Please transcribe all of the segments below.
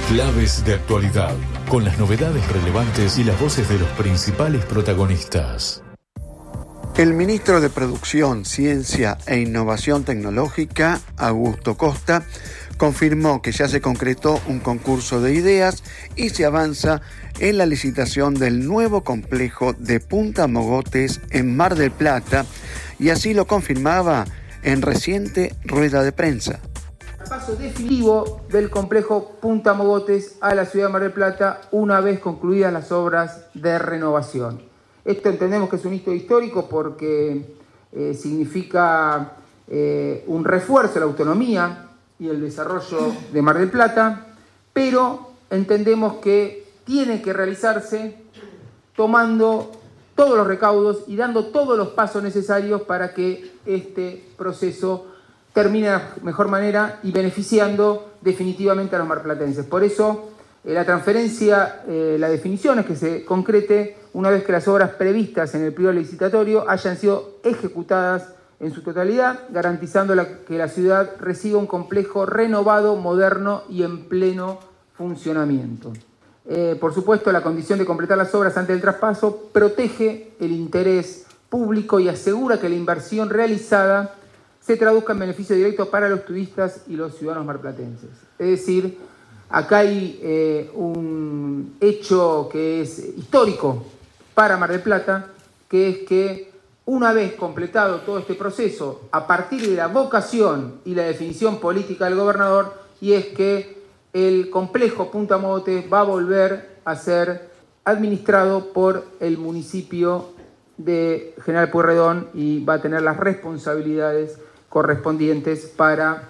Claves de actualidad, con las novedades relevantes y las voces de los principales protagonistas. El ministro de Producción, Ciencia e Innovación Tecnológica, Augusto Costa, confirmó que ya se concretó un concurso de ideas y se avanza en la licitación del nuevo complejo de Punta Mogotes en Mar del Plata, y así lo confirmaba en reciente rueda de prensa. Paso definitivo del complejo Punta Mogotes a la ciudad de Mar del Plata una vez concluidas las obras de renovación. Esto entendemos que es un hito histórico porque significa un refuerzo de la autonomía y el desarrollo de Mar del Plata, pero entendemos que tiene que realizarse tomando todos los recaudos y dando todos los pasos necesarios para que este proceso termine de la mejor manera y beneficiando definitivamente a los marplatenses. Por eso la transferencia, la definición es que se concrete una vez que las obras previstas en el periodo licitatorio hayan sido ejecutadas en su totalidad, garantizando que la ciudad reciba un complejo renovado, moderno y en pleno funcionamiento. Por supuesto, la condición de completar las obras antes del traspaso protege el interés público y asegura que la inversión realizada se traduzca en beneficio directo para los turistas y los ciudadanos marplatenses. Es decir, acá hay un hecho que es histórico para Mar del Plata, que es que una vez completado todo este proceso, a partir de la vocación y la definición política del gobernador, y es que el complejo Punta Mogotes va a volver a ser administrado por el municipio de General Pueyrredón y va a tener las responsabilidades correspondientes para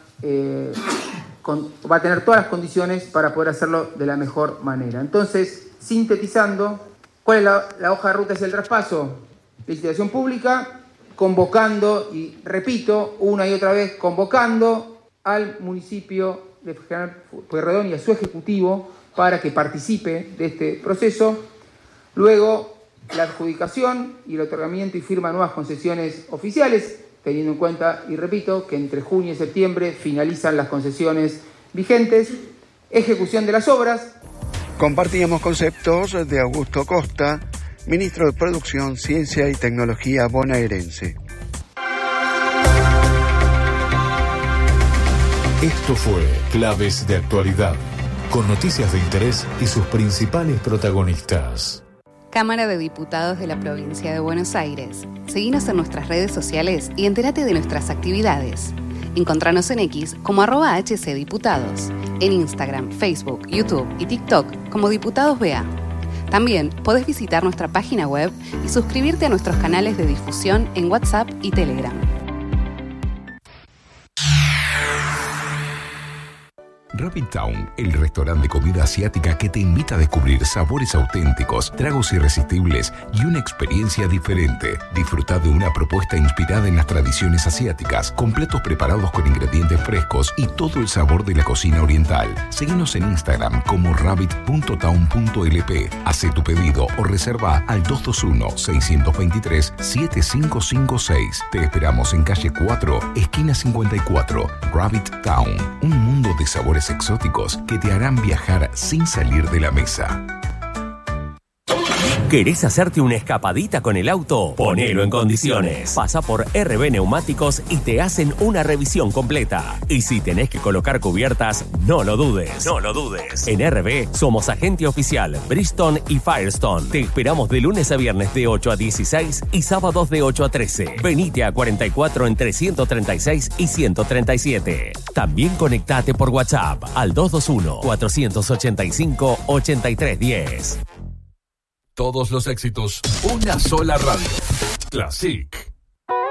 va a tener todas las condiciones para poder hacerlo de la mejor manera. Entonces, sintetizando, ¿cuál es la hoja de ruta hacia el traspaso? Licitación pública, convocando, y repito una y otra vez, convocando al municipio de General Pueyrredón y a su ejecutivo para que participe de este proceso. Luego, la adjudicación y el otorgamiento y firma de nuevas concesiones oficiales, teniendo en cuenta, y repito, que entre junio y septiembre finalizan las concesiones vigentes. Ejecución de las obras. Compartíamos conceptos de Augusto Costa, ministro de Producción, Ciencia y Tecnología bonaerense. Esto fue Claves de Actualidad, con noticias de interés y sus principales protagonistas. Cámara de Diputados de la Provincia de Buenos Aires. Seguinos en nuestras redes sociales y entérate de nuestras actividades. Encontranos en X como @HCDiputados, en Instagram, Facebook, YouTube y TikTok como Diputados BA. También podés visitar nuestra página web y suscribirte a nuestros canales de difusión en WhatsApp y Telegram. Rabbit Town, el restaurante de comida asiática que te invita a descubrir sabores auténticos, tragos irresistibles y una experiencia diferente. Disfruta de una propuesta inspirada en las tradiciones asiáticas, con platos preparados con ingredientes frescos y todo el sabor de la cocina oriental. Seguinos en Instagram como rabbit.town.lp. Hace tu pedido o reserva al 221-623-7556. Te esperamos en calle 4, esquina 54, Rabbit Town. Un mundo de sabores exóticos que te harán viajar sin salir de la mesa. ¿Querés hacerte una escapadita con el auto? Ponelo en condiciones. Pasa por RB Neumáticos y te hacen una revisión completa. Y si tenés que colocar cubiertas, no lo dudes. No lo dudes. En RB somos agente oficial Bridgestone y Firestone. Te esperamos de lunes a viernes de 8 a 16 y sábados de 8 a 13. Venite a 44 entre 136 y 137. También conectate por WhatsApp al 221-485-8310. Todos los éxitos, una sola radio. Classic.